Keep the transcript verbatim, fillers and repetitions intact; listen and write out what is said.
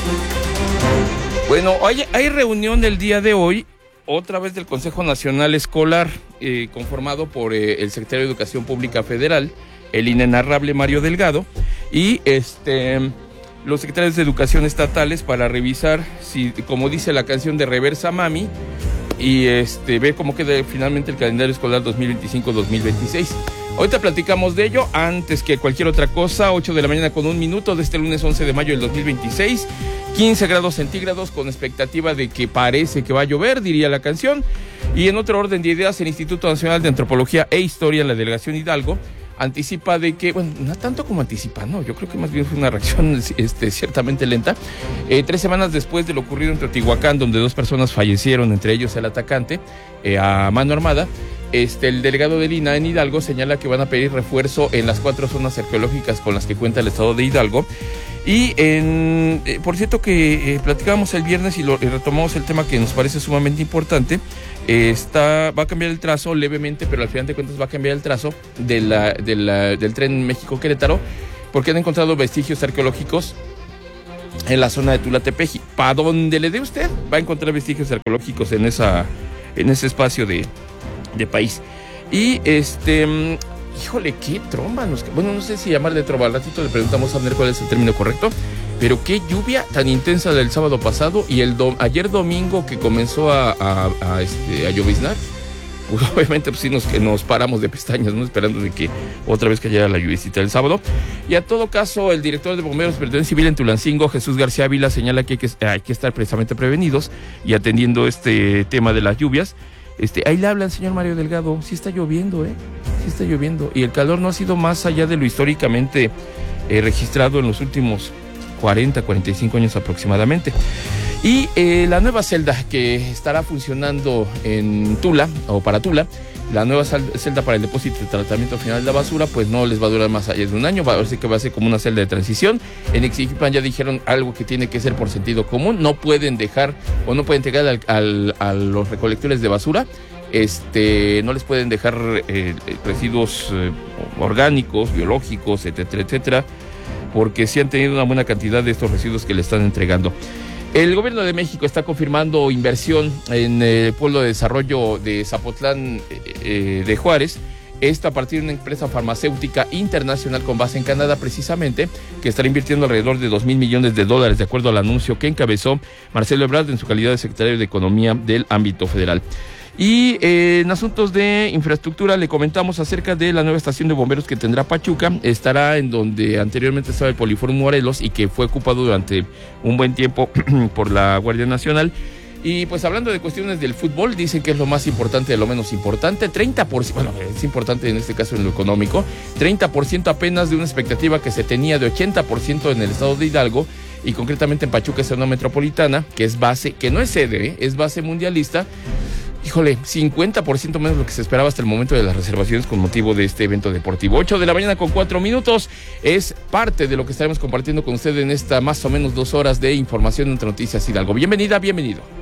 Bueno, hay, hay reunión el día de hoy, otra vez del Consejo Nacional Escolar, eh, conformado por eh, el Secretario de Educación Pública Federal, el inenarrable Mario Delgado, y este los secretarios de Educación estatales para revisar si, como dice la canción de Reversa Mami, y este ver cómo queda finalmente el calendario escolar dos mil veinticinco dos mil veintiséis. Ahorita platicamos de ello. Antes que cualquier otra cosa, ocho de la mañana con un minuto de este lunes once de mayo del dos mil veintiséis, quince grados centígrados con expectativa de que parece que va a llover, diría la canción. Y en otro orden de ideas, el Instituto Nacional de Antropología e Historia en la Delegación Hidalgo anticipa de que, bueno, no tanto como anticipa, no, yo creo que más bien fue una reacción este, ciertamente lenta. Eh, tres semanas después de lo ocurrido en Teotihuacán, donde dos personas fallecieron, entre ellos el atacante, eh, a mano armada, este, el delegado del I N A en Hidalgo señala que van a pedir refuerzo en las cuatro zonas arqueológicas con las que cuenta el estado de Hidalgo. Y en, eh, por cierto que eh, platicábamos el viernes y, lo, y retomamos el tema que nos parece sumamente importante. Eh, está, va a cambiar el trazo levemente, pero al final de cuentas va a cambiar el trazo de la, de la, del tren México-Querétaro, porque han encontrado vestigios arqueológicos en la zona de Tula-Tepeji. Para donde le dé usted, va a encontrar vestigios arqueológicos en, esa, en ese espacio de, de país. Y este... Híjole, qué tromba nos... Bueno, no sé si llamarle tromba, al ratito le preguntamos a ver cuál es el término correcto, pero qué lluvia tan intensa del sábado pasado y el do... ayer domingo que comenzó a, a, a, este, a lloviznar, pues obviamente pues sí nos, que nos paramos de pestañas, ¿no? Esperando de que otra vez cayera la lluviecita del sábado. Y a todo caso, el director de Bomberos de Protección Civil en Tulancingo, Jesús García Ávila, señala que hay, que hay que estar precisamente prevenidos y atendiendo este tema de las lluvias. Este, ahí le hablan, señor Mario Delgado, sí está lloviendo, ¿eh? Sí está lloviendo. Y el calor no ha sido más allá de lo históricamente eh, registrado en los últimos cuarenta, cuarenta y cinco años aproximadamente. Y eh, la nueva celda que estará funcionando en Tula, o para Tula, la nueva celda para el depósito de tratamiento final de la basura, pues no les va a durar más allá de un año, va a ver que va a ser como una celda de transición. En Ixmiquilpan ya dijeron algo que tiene que ser por sentido común, no pueden dejar o no pueden entregar al, al, a los recolectores de basura, este, no les pueden dejar eh, residuos eh, orgánicos, biológicos, etcétera, etcétera, porque sí han tenido una buena cantidad de estos residuos que le están entregando. El gobierno de México está confirmando inversión en el pueblo de desarrollo de Zapotlán eh, de Juárez, esto a partir de una empresa farmacéutica internacional con base en Canadá precisamente, que estará invirtiendo alrededor de dos mil millones de dólares, de acuerdo al anuncio que encabezó Marcelo Ebrard en su calidad de secretario de Economía del ámbito federal. Y eh, en asuntos de infraestructura le comentamos acerca de la nueva estación de bomberos que tendrá Pachuca. Estará en donde anteriormente estaba el Poliforum Morelos y que fue ocupado durante un buen tiempo por la Guardia Nacional. Y pues hablando de cuestiones del fútbol, dicen que es lo más importante de lo menos importante. treinta por ciento, bueno, es importante en este caso en lo económico, treinta por ciento apenas de una expectativa que se tenía de ochenta por ciento en el estado de Hidalgo, y concretamente en Pachuca, zona metropolitana, que es base, que no es sede, ¿eh? Es base mundialista. Híjole, cincuenta por ciento menos lo que se esperaba hasta el momento de las reservaciones con motivo de este evento deportivo. ocho de la mañana con cuatro minutos, es parte de lo que estaremos compartiendo con usted en esta más o menos dos horas de información entre Noticias Hidalgo. Bienvenida, bienvenido.